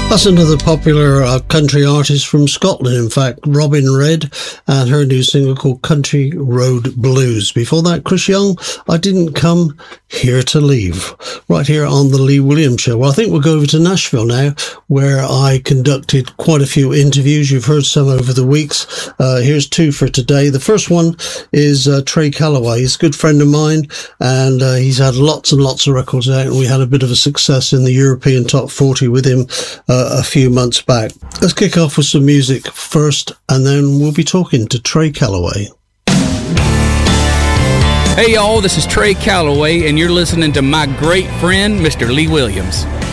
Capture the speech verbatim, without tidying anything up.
That's another popular uh, country artist from Scotland, in fact, Robin Redd, and her new single called Country Road Blues. Before that, Chris Young, I Didn't Come Here to Leave, right here on the Lee Williams Show. Well, I think we'll go over to Nashville now, where I conducted quite a few interviews. You've heard some over the weeks. Uh, here's two for today. The first one is uh, Trey Calloway. He's a good friend of mine, and uh, he's had lots and lots of records out, and we had a bit of a success in the European Top forty with him uh, a few months back. Let's kick off with some music first, and then we'll be talking to Trey Calloway. Hey y'all, this is Trey Calloway, and you're listening to my great friend, Mister Lee Williams.